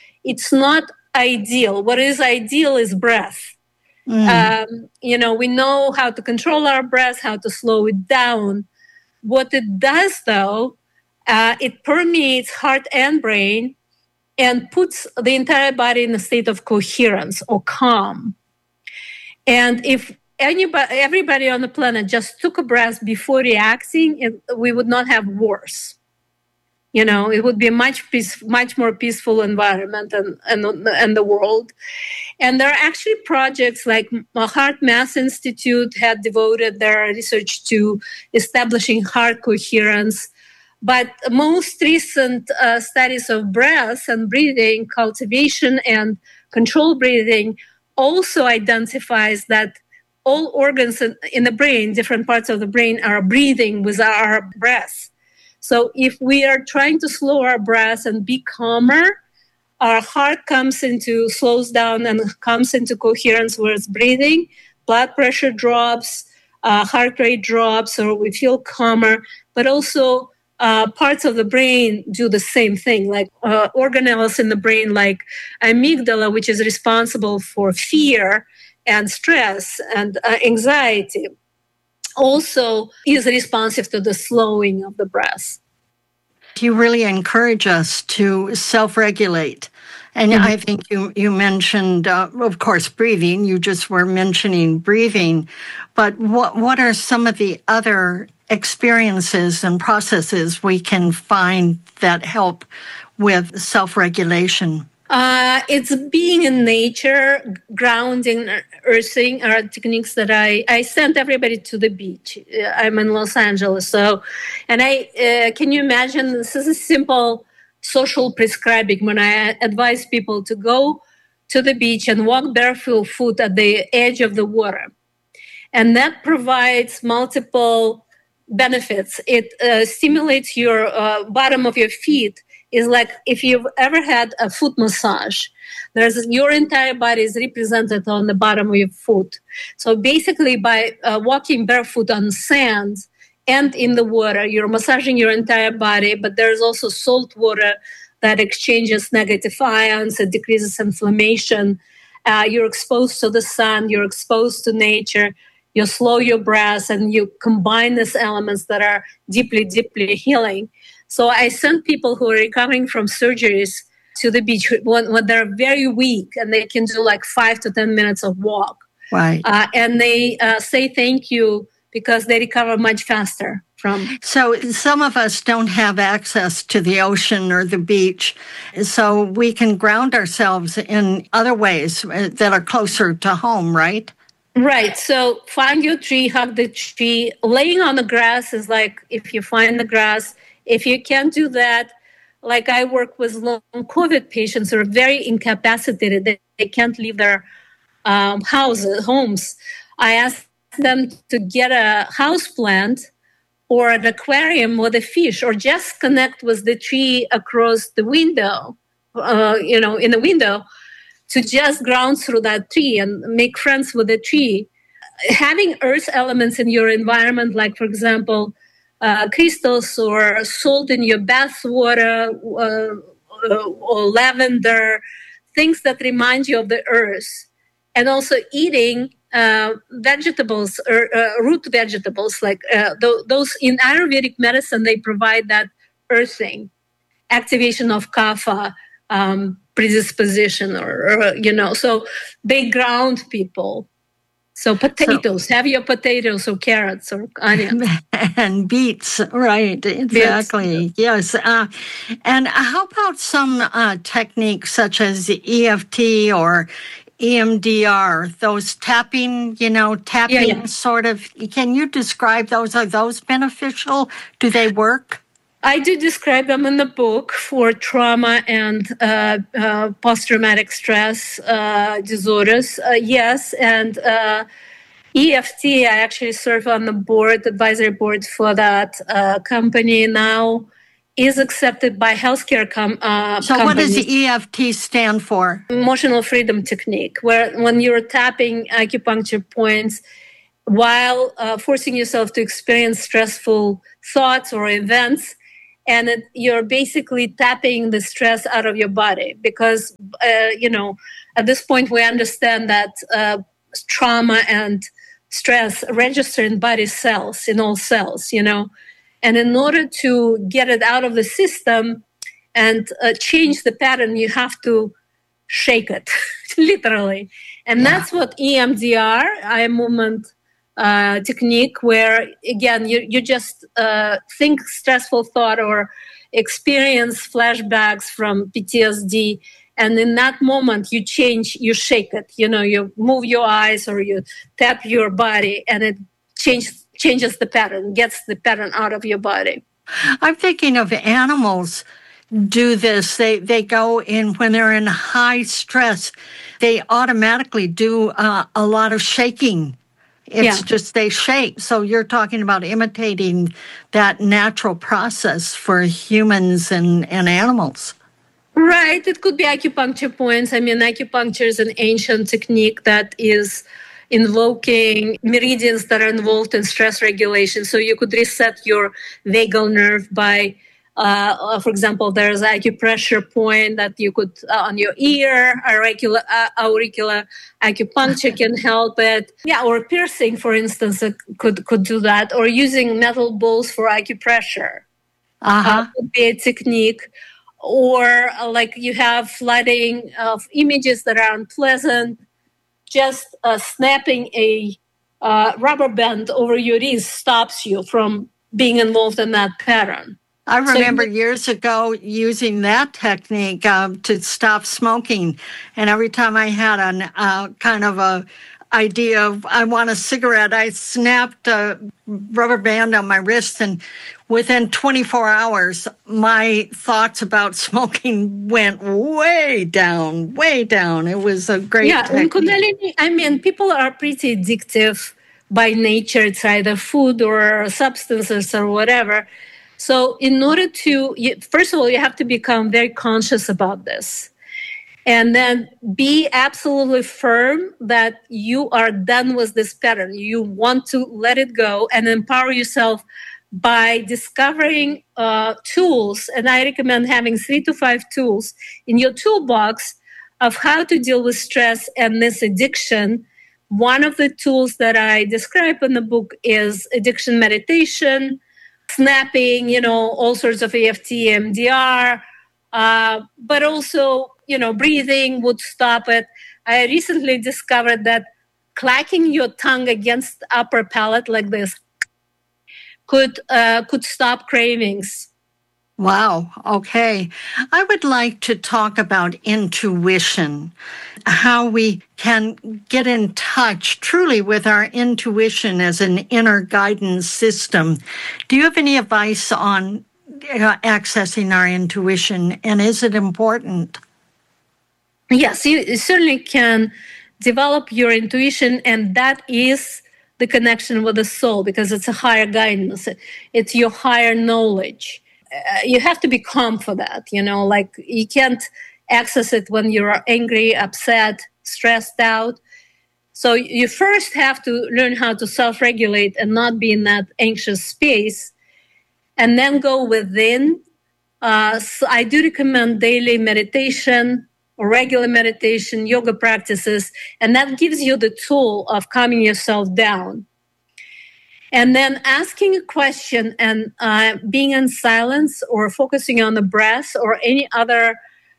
it's not ideal. What is ideal is breath. We know how to control our breath, how to slow it down. What it does, though, it permeates heart and brain and puts the entire body in a state of coherence or calm. And if everybody on the planet just took a breath before reacting, we would not have wars. It would be a much more peaceful environment and the world. And there are actually projects like HeartMath Institute had devoted their research to establishing heart coherence. But most recent studies of breath and breathing, cultivation and controlled breathing, also identifies that all organs in the brain, different parts of the brain, are breathing with our breath. So if we are trying to slow our breath and be calmer, our heart slows down and comes into coherence where it's breathing, blood pressure drops, heart rate drops, or we feel calmer, but also parts of the brain do the same thing, like organelles in the brain, like amygdala, which is responsible for fear and stress and anxiety, also is responsive to the slowing of the breath. You really encourage us to self-regulate. And I think you mentioned, of course, breathing. You just were mentioning breathing. But what are some of the other experiences and processes we can find that help with self-regulation? It's being in nature, grounding, earthing are techniques that I sent everybody to the beach. I'm in Los Angeles. And can you imagine, this is a simple social prescribing when I advise people to go to the beach and walk barefoot at the edge of the water. And that provides multiple benefits. It stimulates your bottom of your feet. Is like if you've ever had a foot massage, your entire body is represented on the bottom of your foot. So basically by walking barefoot on sand and in the water, you're massaging your entire body, but there's also salt water that exchanges negative ions, it decreases inflammation. You're exposed to the sun, you're exposed to nature, you slow your breath, and you combine these elements that are deeply, deeply healing. So I send people who are recovering from surgeries to the beach when they're very weak and they can do like 5 to 10 minutes of walk. Right. And they say thank you because they recover much faster from. So some of us don't have access to the ocean or the beach, so we can ground ourselves in other ways that are closer to home, right? Right. So find your tree, hug the tree. Laying on the grass is like if you find the grass. If you can't do that, like I work with long COVID patients who are very incapacitated, they can't leave their homes. I ask them to get a house plant or an aquarium with a fish, or just connect with the tree across the window, in the window, to just ground through that tree and make friends with the tree. Having earth elements in your environment, like, for example, crystals or salt in your bath water or lavender, things that remind you of the earth. And also eating vegetables or root vegetables, like those in Ayurvedic medicine, they provide that earthing, activation of kapha, predisposition, so they ground people. So potatoes, have your potatoes or carrots or onions. And beets, right, exactly, yes. And how about some techniques such as EFT or EMDR, those tapping sort of, can you describe those? Are those beneficial? Do they work? I do describe them in the book for trauma and post-traumatic stress disorders. Yes, and EFT, I actually serve on the advisory board for that company now, is accepted by healthcare companies. So what does the EFT stand for? Emotional freedom technique, where when you're tapping acupuncture points while forcing yourself to experience stressful thoughts or events, And you're basically tapping the stress out of your body because, at this point we understand that trauma and stress register in body cells, in all cells, And in order to get it out of the system and change the pattern, you have to shake it, literally. And that's what EMDR, eye movement technique, where, again, you just think stressful thought or experience flashbacks from PTSD. And in that moment, you shake it. You move your eyes or you tap your body, and it changes the pattern, gets the pattern out of your body. I'm thinking of animals do this. They go in when they're in high stress. They automatically do a lot of shaking. It's just they shake. So you're talking about imitating that natural process for humans and animals. Right. It could be acupuncture points. I mean, acupuncture is an ancient technique that is invoking meridians that are involved in stress regulation. So you could reset your vagal nerve by, for example, there's acupressure point that you could on your ear, auricular acupuncture can help it. Yeah, or piercing, for instance, could do that. Or using metal balls for acupressure would be a technique. Or like you have flooding of images that are unpleasant, just snapping a rubber band over your wrist stops you from being involved in that pattern. I remember years ago using that technique to stop smoking. And every time I had a kind of a idea of I want a cigarette, I snapped a rubber band on my wrist, and within 24 hours, my thoughts about smoking went way down, way down. It was a great technique. Kundalini, I mean, people are pretty addictive by nature. It's either food or substances or whatever. So in order to, first of all, you have to become very conscious about this. And then be absolutely firm that you are done with this pattern. You want to let it go and empower yourself by discovering tools. And I recommend having 3 to 5 tools in your toolbox of how to deal with stress and this addiction. One of the tools that I describe in the book is addiction meditation, snapping, all sorts of EFT, MDR, but also, breathing would stop it. I recently discovered that clacking your tongue against the upper palate like this could stop cravings. Wow. Okay. I would like to talk about intuition, how we can get in touch truly with our intuition as an inner guidance system. Do you have any advice on accessing our intuition, and is it important? Yes, you certainly can develop your intuition, and that is the connection with the soul because it's a higher guidance. It's your higher knowledge. You have to be calm for that, like you can't access it when you're angry, upset, stressed out. So you first have to learn how to self-regulate and not be in that anxious space, and then go within. So I do recommend daily meditation or regular meditation, yoga practices, and that gives you the tool of calming yourself down. And then asking a question and being in silence or focusing on the breath or any other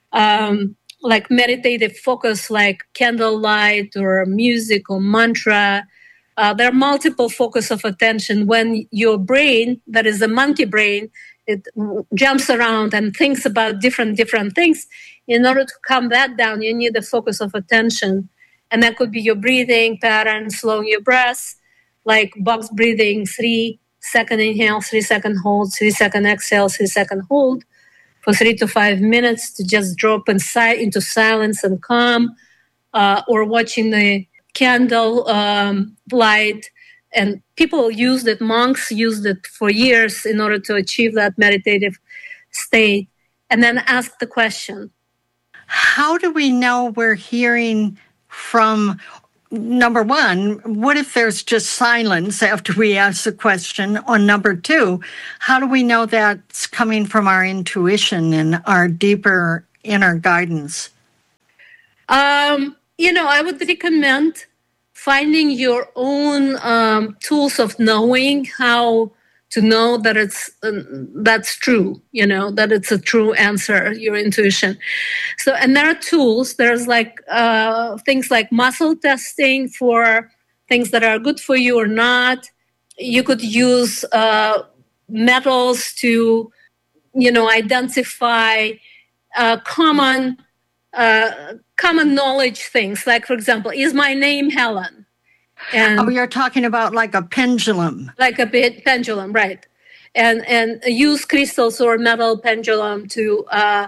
like meditative focus like candlelight or music or mantra. There are multiple focus of attention when your brain, that is the monkey brain, it jumps around and thinks about different things. In order to calm that down, you need a focus of attention. And that could be your breathing pattern, slowing your breath, like box breathing, 3-second inhale, 3-second hold, 3-second exhale, 3-second hold for 3 to 5 minutes to just drop into silence and calm, or watching the candle light. And people used it, monks used it for years in order to achieve that meditative state. And then ask the question. How do we know we're hearing from number one, what if there's just silence after we ask the question? Or number two, how do we know that's coming from our intuition and our deeper inner guidance? I would recommend finding your own tools of knowing how to know that that's true, that it's a true answer, your intuition. So, and there are tools. There's things like muscle testing for things that are good for you or not. You could use metals to, identify common knowledge things. Like, for example, is my name Helen? And you're talking about like a pendulum. Like a pendulum, right. And use crystals or metal pendulum to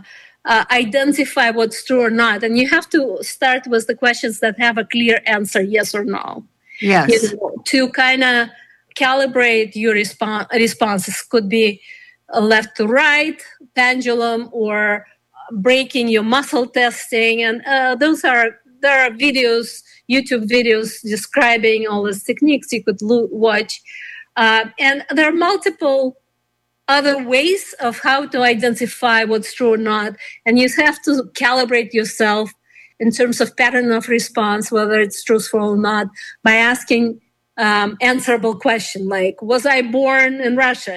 identify what's true or not. And you have to start with the questions that have a clear answer, yes or no. Yes. To kind of calibrate your responses. Could be a left to right pendulum or breaking your muscle testing. And there are videos, YouTube videos describing all these techniques you could watch. And there are multiple other ways of how to identify what's true or not. And you have to calibrate yourself in terms of pattern of response, whether it's truthful or not, by asking answerable question like, was I born in Russia,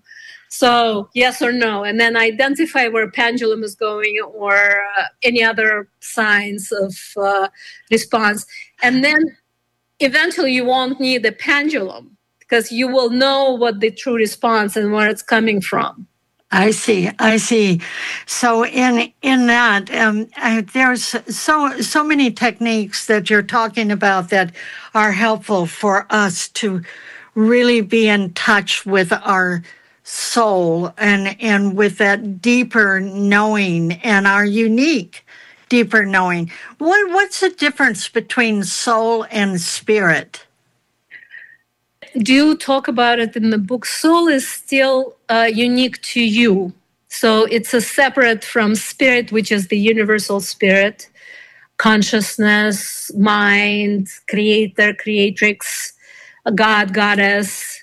So yes or no, and then identify where pendulum is going or any other signs of response. And then eventually you won't need the pendulum because you will know what the true response and where it's coming from. I see. So in that, there's so many techniques that you're talking about that are helpful for us to really be in touch with our soul and with that deeper knowing and our unique deeper knowing. What's the difference between soul and spirit? Do you talk about it in the book? Soul is still unique to you. So it's a separate from spirit, which is the universal spirit, consciousness, mind, creator, creatrix, God, goddess,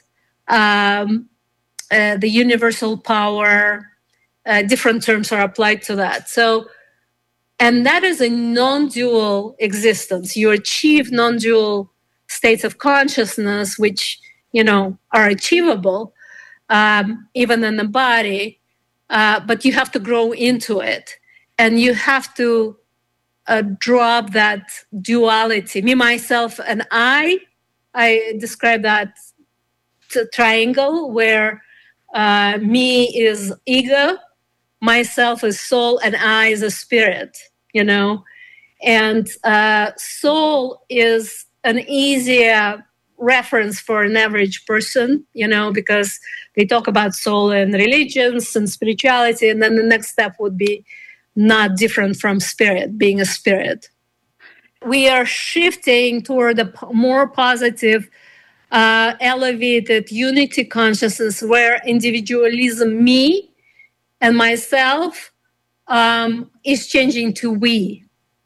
the universal power. Different terms are applied to that. So, and that is a non-dual existence. You achieve non-dual states of consciousness, which, are achievable, even in the body, but you have to grow into it. And you have to drop that duality. Me, myself, and I describe that triangle where me is ego, myself is soul, and I is a spirit, And soul is an easier reference for an average person, because they talk about soul and religions and spirituality, and then the next step would be not different from spirit, being a spirit. We are shifting toward a more positive, elevated unity consciousness where individualism, me and myself, is changing to we.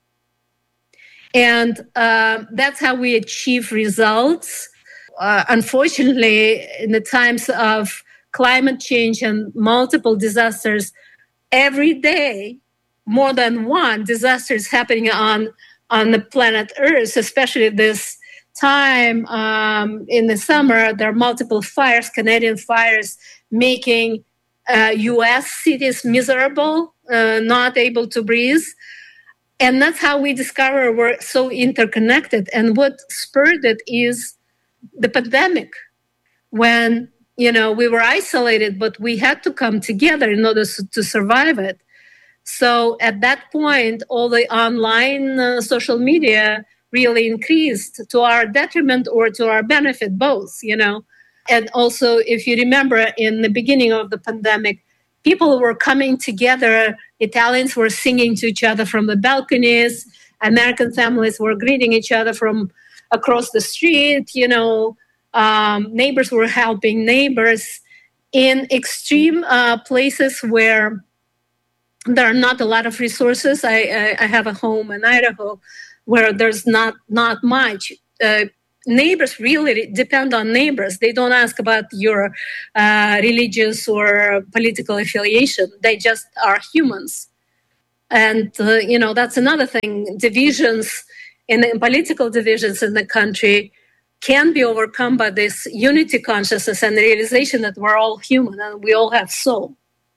And that's how we achieve results. Unfortunately, in the times of climate change and multiple disasters, every day, more than one disaster is happening on the planet Earth, especially this time in the summer. There are multiple fires, Canadian fires, making U.S. cities miserable, not able to breathe. And that's how we discover we're so interconnected. And what spurred it is the pandemic, when, we were isolated, but we had to come together in order to survive it. So at that point, all the online social media really increased to our detriment or to our benefit, both, And also, if you remember, in the beginning of the pandemic, people were coming together. Italians were singing to each other from the balconies. American families were greeting each other from across the street. Neighbors were helping neighbors in extreme places where there are not a lot of resources. I have a home in Idaho. where there's not much. Neighbors really depend on neighbors. They don't ask about your religious or political affiliation. They just are humans. And, that's another thing. Divisions in political divisions in the country can be overcome by this unity consciousness and the realization that we're all human and we all have soul.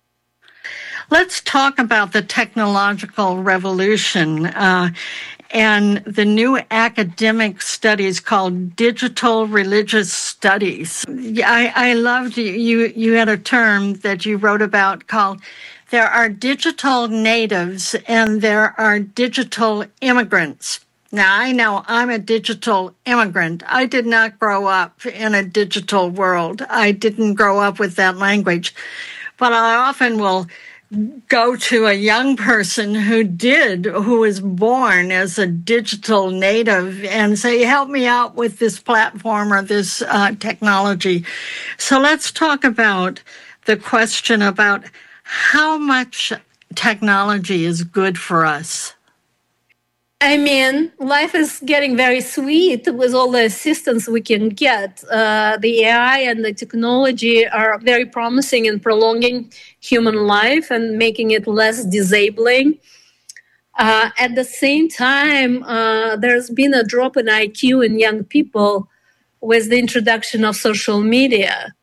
Let's talk about the technological revolution and the new academic studies called digital religious studies. I loved you had a term that you wrote about called there are digital natives and there are digital immigrants. Now, I know I'm a digital immigrant. I did not grow up in a digital world. I didn't grow up with that language. But I often will go to a young person who was born as a digital native and say, help me out with this platform or this technology. So let's talk about the question about how much technology is good for us. I mean, life is getting very sweet with all the assistance we can get. The AI and the technology are very promising in prolonging human life and making it less disabling. At the same time, there's been a drop in IQ in young people with the introduction of social media.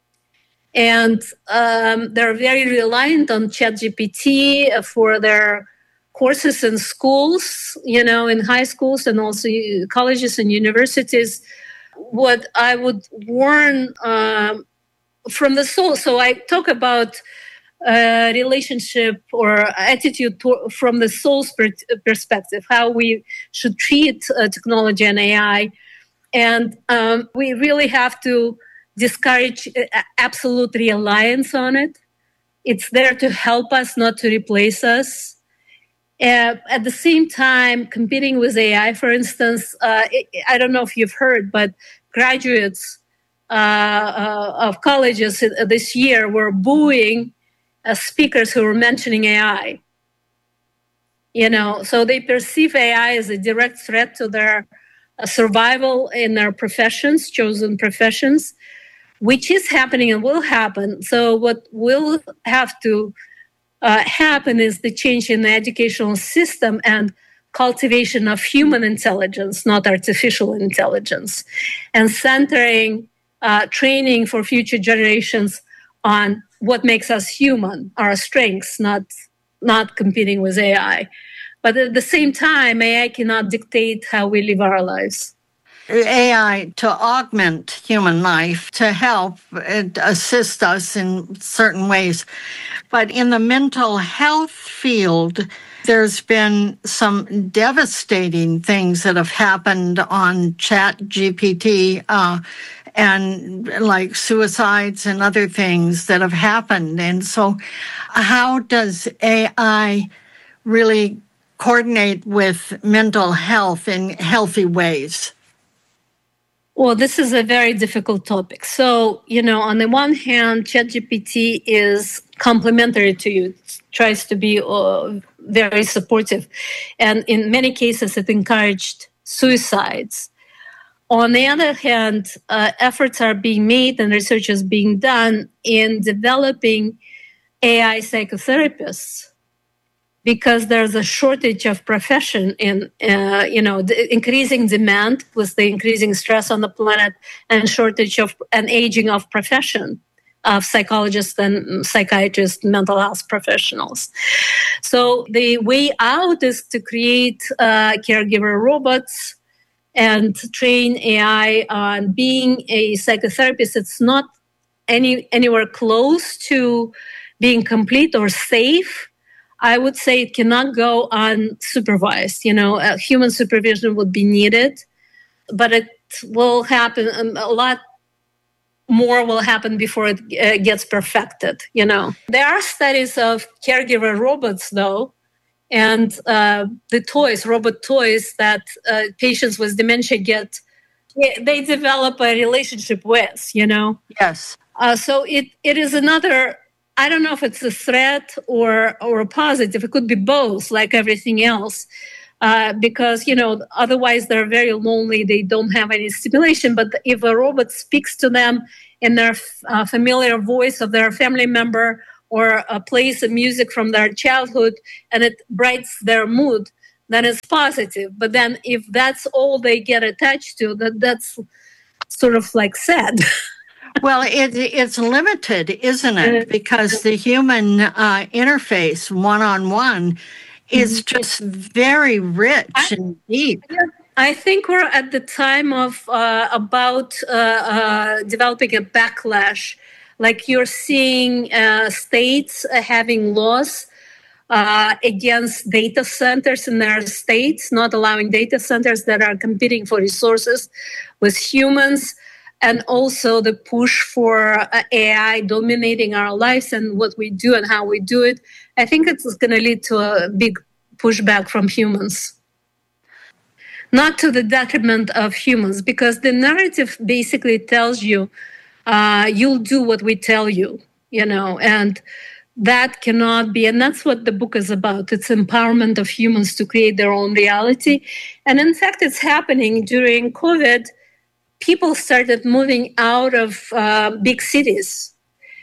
And they're very reliant on ChatGPT for their courses in schools, in high schools and also colleges and universities. What I would warn from the soul, so I talk about relationship or attitude from the soul's perspective, how we should treat technology and AI. And we really have to discourage absolute reliance on it. It's there to help us, not to replace us. At the same time, competing with AI, for instance, I don't know if you've heard, but graduates of colleges this year were booing speakers who were mentioning AI. So they perceive AI as a direct threat to their survival in their professions, chosen professions, which is happening and will happen. So what will have to happen is the change in the educational system and cultivation of human intelligence, not artificial intelligence, and centering training for future generations on what makes us human, our strengths, not competing with AI. But at the same time, AI cannot dictate how we live our lives. AI to augment human life, to help and assist us in certain ways. But in the mental health field, there's been some devastating things that have happened on ChatGPT and like suicides and other things that have happened. And so how does AI really coordinate with mental health in healthy ways? Well, this is a very difficult topic. So, on the one hand, ChatGPT is complementary to you. It tries to be very supportive. And in many cases, it encouraged suicides. On the other hand, efforts are being made and research is being done in developing AI psychotherapists, because there's a shortage of profession in, the increasing demand with the increasing stress on the planet and shortage of an aging of profession of psychologists and psychiatrists, mental health professionals. So the way out is to create caregiver robots and train AI on being a psychotherapist. It's not anywhere close to being complete or safe. I would say it cannot go unsupervised. Human supervision would be needed, but it will happen. A lot more will happen before it gets perfected. There are studies of caregiver robots, though, and the robot toys that patients with dementia get. They develop a relationship with. Yes. So it is another. I don't know if it's a threat or a positive. It could be both, like everything else. because, otherwise they're very lonely. They don't have any stimulation. But if a robot speaks to them in their familiar voice of their family member, or plays the music from their childhood, and it brightens their mood, then it's positive. But then if that's all they get attached to, that's sort of like sad. Well, it's limited, isn't it? Because the human interface, one-on-one, is just very rich and deep. I think we're at the time of about developing a backlash. Like you're seeing states having laws against data centers in their states, not allowing data centers that are competing for resources with humans, and also the push for AI dominating our lives and what we do and how we do it. I think it's going to lead to a big pushback from humans. Not to the detriment of humans, because the narrative basically tells you, you'll do what we tell you, and that cannot be. And that's what the book is about. It's empowerment of humans to create their own reality. And in fact, it's happening during COVID. People started moving out of big cities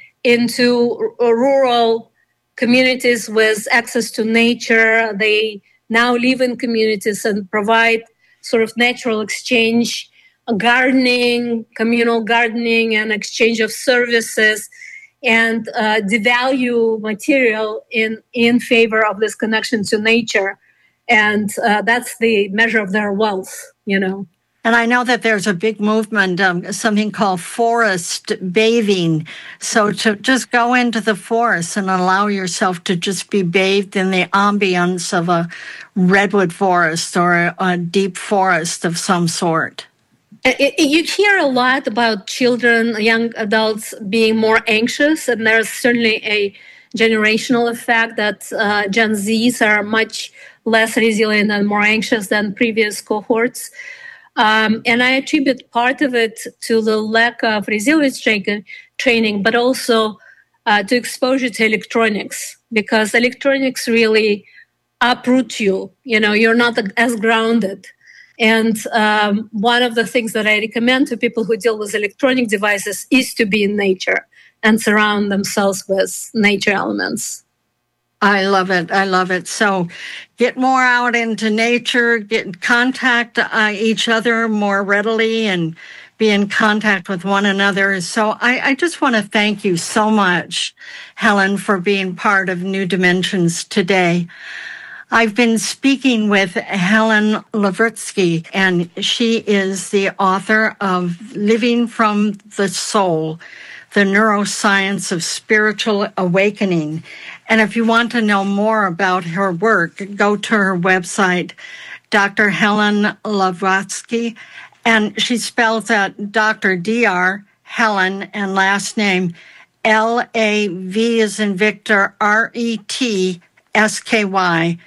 into rural communities with access to nature. They now live in communities and provide sort of natural exchange, gardening, communal gardening, and exchange of services, and devalue material in favor of this connection to nature. And that's the measure of their wealth, And I know that there's a big movement, something called forest bathing. So to just go into the forest and allow yourself to just be bathed in the ambience of a redwood forest or a deep forest of some sort. You hear a lot about children, young adults being more anxious, and there's certainly a generational effect that Gen Zs are much less resilient and more anxious than previous cohorts. And I attribute part of it to the lack of resilience training, but also to exposure to electronics, because electronics really uproot you. You're not as grounded. And one of the things that I recommend to people who deal with electronic devices is to be in nature and surround themselves with nature elements. I love it. I love it. So get more out into nature, contact each other more readily, and be in contact with one another. So I just want to thank you so much, Helen, for being part of New Dimensions today. I've been speaking with Helen Lovritsky, and she is the author of Living from the Soul, The Neuroscience of Spiritual Awakening. And if you want to know more about her work, go to her website, Dr. Helen Lovritsky, and she spells out Dr. Dr. Helen and last name L-A-V as in Victor, R-E-T-S-K-Y,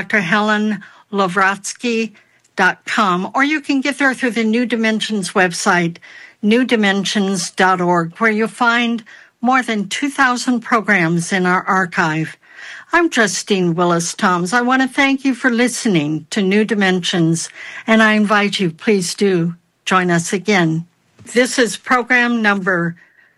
drhelenlovritsky.com, or you can get there through the New Dimensions website, newdimensions.org, where you'll find more than 2,000 programs in our archive. I'm Justine Willis-Toms. I want to thank you for listening to New Dimensions, and I invite you, please do join us again. This is program number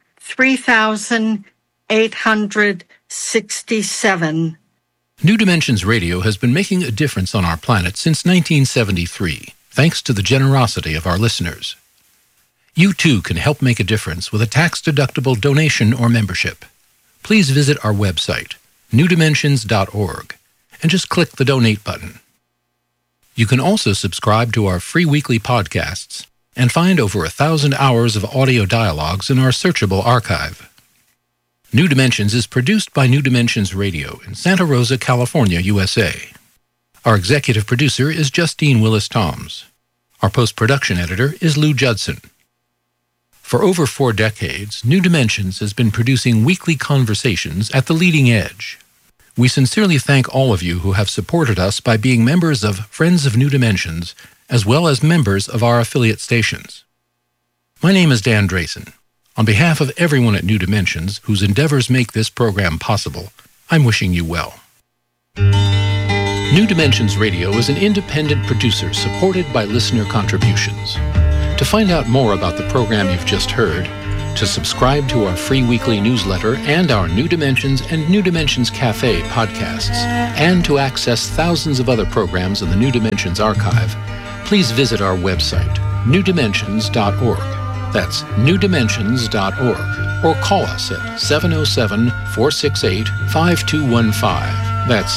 3867. New Dimensions Radio has been making a difference on our planet since 1973, thanks to the generosity of our listeners. You too can help make a difference with a tax-deductible donation or membership. Please visit our website, newdimensions.org, and just click the donate button. You can also subscribe to our free weekly podcasts and find over 1,000 hours of audio dialogues in our searchable archive. New Dimensions is produced by New Dimensions Radio in Santa Rosa, California, USA. Our executive producer is Justine Willis-Toms. Our post-production editor is Lou Judson. For over 4 decades, New Dimensions has been producing weekly conversations at the leading edge. We sincerely thank all of you who have supported us by being members of Friends of New Dimensions, as well as members of our affiliate stations. My name is Dan Drayson. On behalf of everyone at New Dimensions whose endeavors make this program possible, I'm wishing you well. New Dimensions Radio is an independent producer supported by listener contributions. To find out more about the program you've just heard, to subscribe to our free weekly newsletter and our New Dimensions and New Dimensions Cafe podcasts, and to access thousands of other programs in the New Dimensions archive, please visit our website, newdimensions.org. That's newdimensions.org. Or call us at 707-468-5215. That's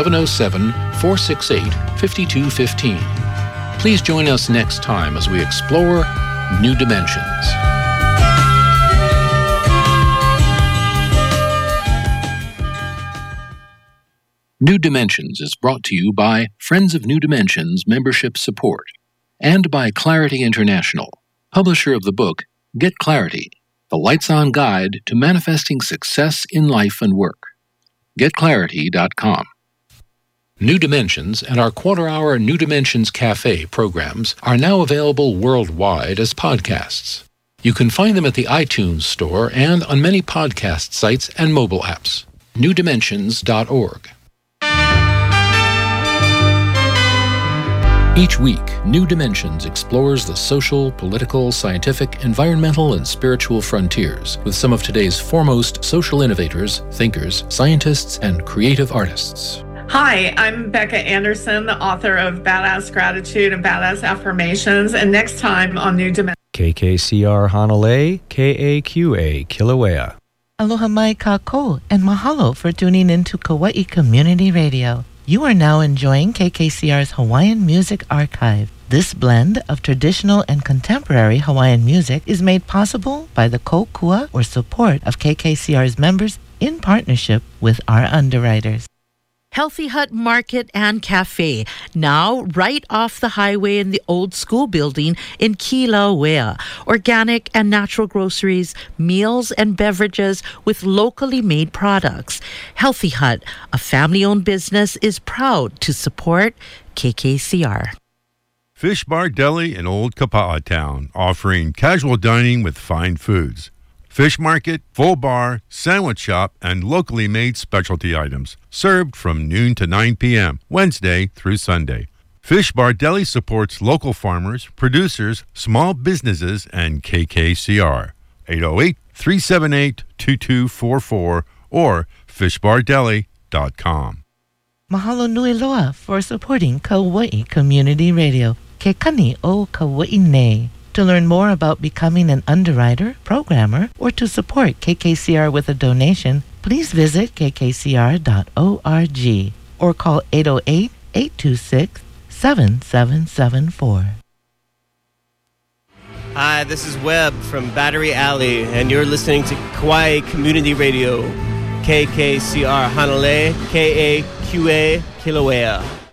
707-468-5215. Please join us next time as we explore New Dimensions. New Dimensions is brought to you by Friends of New Dimensions Membership Support and by Clarity International, publisher of the book Get Clarity, the Lights-On Guide to Manifesting Success in Life and Work. GetClarity.com. New Dimensions and our quarter-hour New Dimensions Cafe programs are now available worldwide as podcasts. You can find them at the iTunes Store and on many podcast sites and mobile apps. newdimensions.org. Each week, New Dimensions explores the social, political, scientific, environmental, and spiritual frontiers with some of today's foremost social innovators, thinkers, scientists, and creative artists. Hi, I'm Becca Anderson, the author of Badass Gratitude and Badass Affirmations, and next time on New Dimensions. KKCR Hanalei, KAQA Kilauea. Aloha mai kako, and mahalo for tuning into Kauai Community Radio. You are now enjoying KKCR's Hawaiian Music Archive. This blend of traditional and contemporary Hawaiian music is made possible by the kokua or support of KKCR's members in partnership with our underwriters. Healthy Hut Market and Cafe, now right off the highway in the old school building in Kilauea. Organic and natural groceries, meals and beverages with locally made products. Healthy Hut, a family-owned business, is proud to support KKCR. Fish Bar Deli in Old Kapa'a Town, offering casual dining with fine foods. Fish market, full bar, sandwich shop, and locally made specialty items. Served from noon to 9 p.m., Wednesday through Sunday. Fish Bar Deli supports local farmers, producers, small businesses, and KKCR. 808-378-2244 or fishbardeli.com. Mahalo nui loa for supporting Kauai Community Radio. Ke kani o Kauai nei. To learn more about becoming an underwriter, programmer, or to support KKCR with a donation, please visit kkcr.org or call 808-826-7774. Hi, this is Webb from Battery Alley, and you're listening to Kauai Community Radio, KKCR Hanalei, KAQA Kilauea.